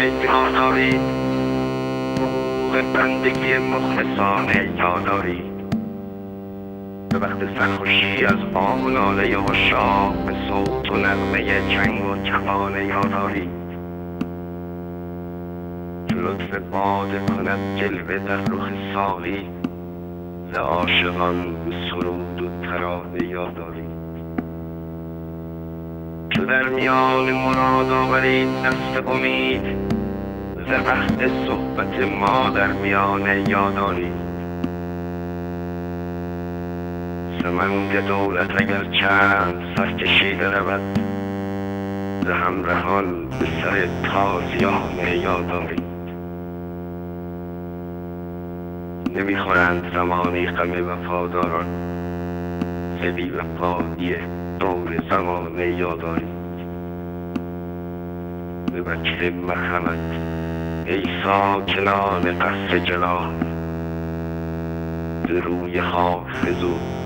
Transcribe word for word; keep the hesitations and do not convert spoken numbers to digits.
کی داری موقع بندگی مخلصانه یاداری به وقت سرخوشی از آه و ناله عشاق به صوت و نغمه چنگ و کفانه یاداری چو لطف باده کند جلوه در رخ ساقی ز عاشقان به سرود و ترانه یاداری چو در میان مراد آورید دست امید ز وقت صحبت ما در میانه یاداری سمنگ دولت اگر چند سرکشیده رود ز همرهان به سر تازیانه یاداری نمیخورند زمانی غم وفاداران ز بی وفایی دور زمانه یاداری به وجه مرحمت ای ساکنان قصر جلال ز روی حافظ و